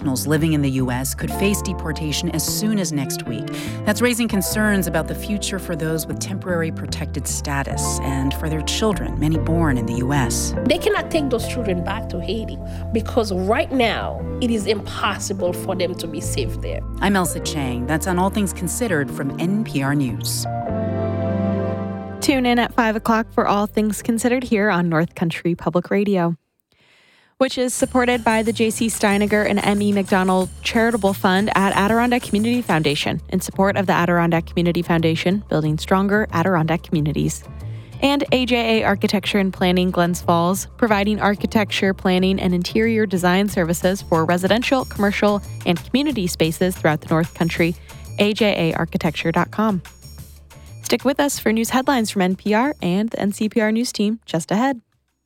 nationals living in the U.S. could face deportation as soon as next week. That's raising concerns about the future for those with temporary protected status and for their children, many born in the U.S. They cannot take those children back to Haiti because right now it is impossible for them to be safe there. I'm Elsa Chang. That's on All Things Considered from NPR News. Tune in at 5 o'clock for All Things Considered here on North Country Public Radio, which is supported by the J.C. Steiniger and M.E. McDonald Charitable Fund at Adirondack Community Foundation in support of the Adirondack Community Foundation, building stronger Adirondack communities. And AJA Architecture and Planning Glens Falls, providing architecture, planning, and interior design services for residential, commercial, and community spaces throughout the North Country. AJAarchitecture.com. Stick with us for news headlines from NPR and the NCPR News Team just ahead.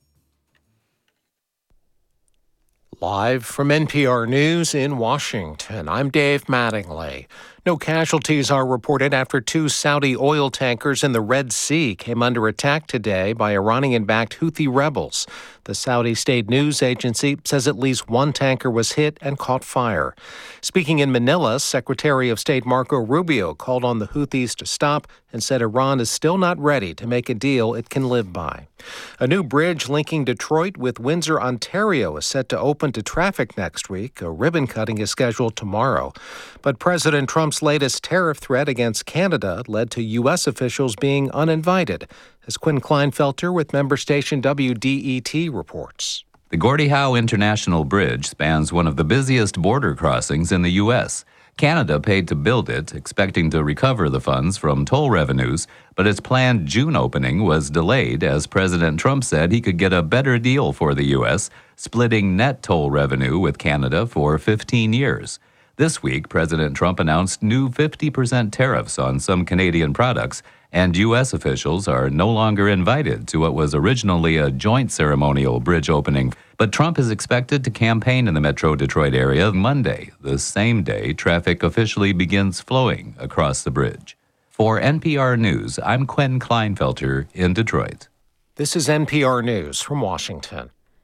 Live from NPR News in Washington, I'm Dave Mattingly. No casualties are reported after 2 Saudi oil tankers in the Red Sea came under attack today by Iranian-backed Houthi rebels. The Saudi state news agency says at least 1 tanker was hit and caught fire. Speaking in Manila, Secretary of State Marco Rubio called on the Houthis to stop and said Iran is still not ready to make a deal it can live by. A new bridge linking Detroit with Windsor, Ontario is set to open to traffic next week. A ribbon cutting is scheduled tomorrow. But President Trump's latest tariff threat against Canada led to U.S. officials being uninvited, as Quinn Kleinfelter with member station WDET reports. The Gordie Howe International Bridge spans one of the busiest border crossings in the U.S. Canada paid to build it, expecting to recover the funds from toll revenues, but its planned June opening was delayed as President Trump said he could get a better deal for the U.S., splitting net toll revenue with Canada for 15 years. This week, President Trump announced new 50% tariffs on some Canadian products, and U.S. officials are no longer invited to what was originally a joint ceremonial bridge opening. But Trump is expected to campaign in the Metro Detroit area Monday, the same day traffic officially begins flowing across the bridge. For NPR News, I'm Quinn Kleinfelter in Detroit. This is NPR News from Washington.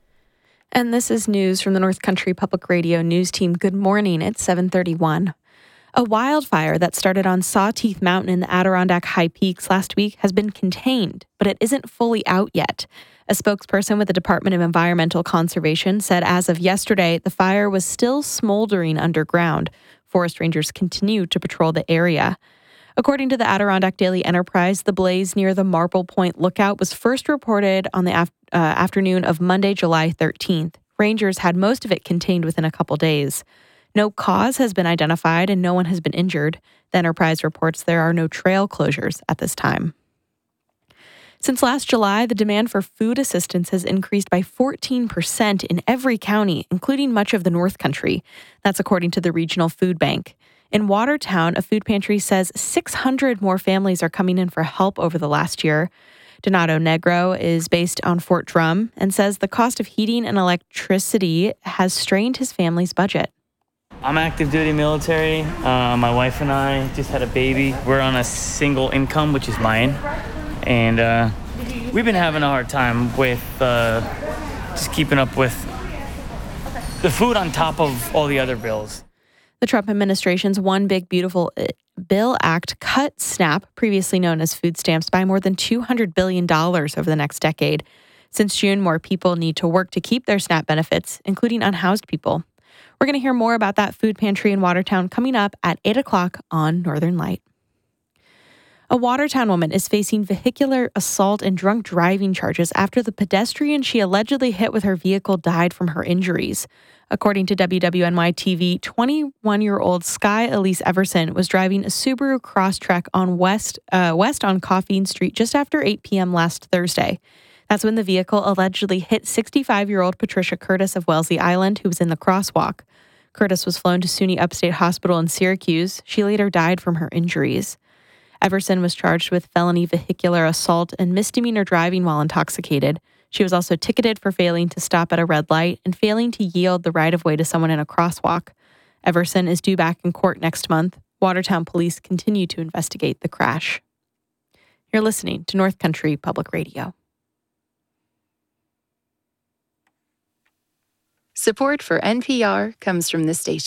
And this is news from the North Country Public Radio News Team. Good morning. It's 7:31. A wildfire that started on Sawteeth Mountain in the Adirondack High Peaks last week has been contained, but it isn't fully out yet. A spokesperson with the Department of Environmental Conservation said as of yesterday, the fire was still smoldering underground. Forest rangers continue to patrol the area. According to the Adirondack Daily Enterprise, the blaze near the Marble Point Lookout was first reported on the afternoon of Monday, July 13th. Rangers had most of it contained within a couple days. No cause has been identified and no one has been injured. The Enterprise reports there are no trail closures at this time. Since last July, the demand for food assistance has increased by 14% in every county, including much of the North Country. That's according to the Regional Food Bank. In Watertown, a food pantry says 600 more families are coming in for help over the last year. Donato Negro is based on Fort Drum and says the cost of heating and electricity has strained his family's budget. I'm active duty military. My wife and I just had a baby. We're on a single income, which is mine. And we've been having a hard time with just keeping up with the food on top of all the other bills. The Trump administration's One Big Beautiful Bill Act cut SNAP, previously known as food stamps, by more than $200 billion over the next decade. Since June, more people need to work to keep their SNAP benefits, including unhoused people. We're going to hear more about that food pantry in Watertown coming up at 8 o'clock on Northern Light. A Watertown woman is facing vehicular assault and drunk driving charges after the pedestrian she allegedly hit with her vehicle died from her injuries. According to WWNY-TV, 21-year-old Sky Elise Everson was driving a Subaru Crosstrek on west on Coffeen Street just after 8 p.m. last Thursday. That's when the vehicle allegedly hit 65-year-old Patricia Curtis of Wellesley Island, who was in the crosswalk. Curtis was flown to SUNY Upstate Hospital in Syracuse. She later died from her injuries. Everson was charged with felony vehicular assault and misdemeanor driving while intoxicated. She was also ticketed for failing to stop at a red light and failing to yield the right-of-way to someone in a crosswalk. Everson is due back in court next month. Watertown police continue to investigate the crash. You're listening to North Country Public Radio. Support for NPR comes from this station.